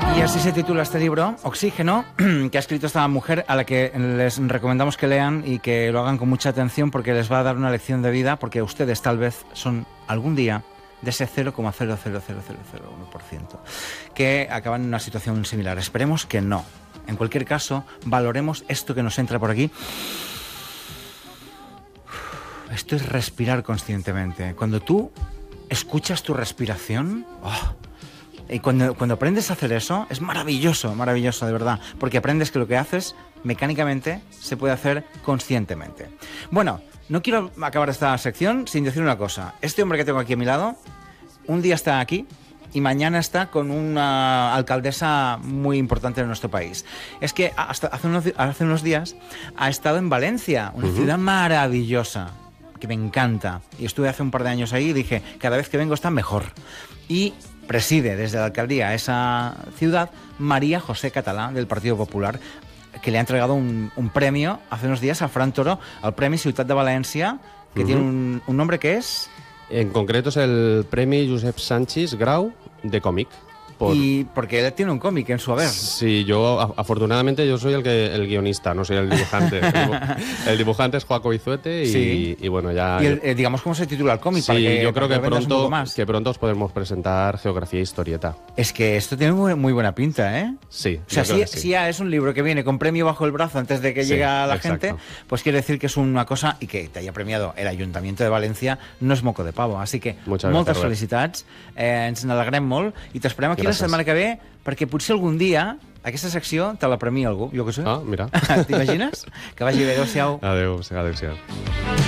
Y así se titula este libro, Oxígeno, que ha escrito esta mujer a la que les recomendamos que lean y que lo hagan con mucha atención porque les va a dar una lección de vida, porque ustedes tal vez son algún día de ese 0,0000001% que acaban en una situación similar. Esperemos que no. En cualquier caso, valoremos esto que nos entra por aquí. Esto es respirar conscientemente. Cuando tú escuchas tu respiración... Y cuando aprendes a hacer eso, es maravilloso, maravilloso, de verdad. Porque aprendes que lo que haces mecánicamente se puede hacer conscientemente. Bueno, no quiero acabar esta sección sin decir una cosa. Este hombre que tengo aquí a mi lado, un día está aquí y mañana está con una alcaldesa muy importante de nuestro país. Es que hasta hace unos días ha estado en Valencia, una ciudad maravillosa, que me encanta. Y estuve hace un par de años ahí y dije, cada vez que vengo está mejor. Y preside desde la alcaldía esa ciudad María José Català, del Partido Popular, que le ha entregado un premio hace unos días a Fran Toro, al Premi Ciutat de València, que tiene un nombre que es... En concreto es el Premi Josep Sanchis Grau de cómic. Y porque él tiene un cómic en su haber. Sí, afortunadamente yo soy el guionista, no soy el dibujante. El dibujante es Joaco Izuete y bueno, ya... Y digamos cómo se titula el cómic. Sí, yo creo que pronto os podemos presentar Geografía e Historieta. Es que esto tiene muy buena pinta, ¿eh? Sí. O sea, si ya es un libro que viene con premio bajo el brazo antes de que llegue a la gente, pues quiere decir que es una cosa, y que te haya premiado el Ayuntamiento de Valencia no es moco de pavo. Así que moltes felicitats, ens n'alegrem molt i t'esperem aquí la setmana que ve, perquè potser algun dia aquesta secció te la premia algú, jo què sé. Ah, mira. T'imagines? Que vagi bé, adéu-siau. Adéu-siau.